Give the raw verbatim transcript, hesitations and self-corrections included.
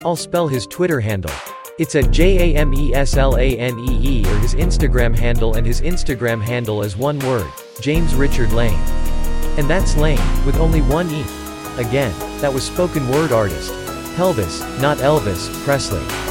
I'll spell his Twitter handle. It's at J A M E S L A N E E or his Instagram handle, and his Instagram handle is one word, James Richard Lane. And that's Lane, with only one E. Again, that was spoken word artist Elvis, not Elvis, Presley.